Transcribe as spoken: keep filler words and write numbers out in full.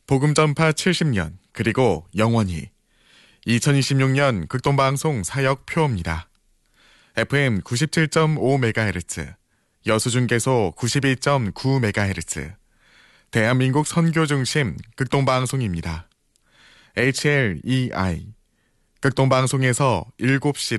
복음 전파 칠십 년, 그리고 영원히. 이천이십육 년 극동방송 사역표입니다. 에프엠 구십칠 점 오 메가헤르츠, 여수중계소 구십이 점 구 메가헤르츠, 대한민국 선교중심 극동방송입니다. 에이치엘이아이, 극동방송에서 일곱 시